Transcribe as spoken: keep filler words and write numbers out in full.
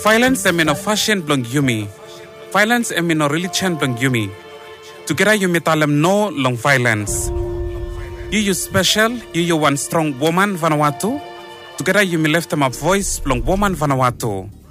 Violence em no fashion blong yumi. Violence em no religion blong yumi. Together you metalem no long violence. You you special, you you one strong woman Vanuatu. Together you me left them a voice blong woman Vanuatu.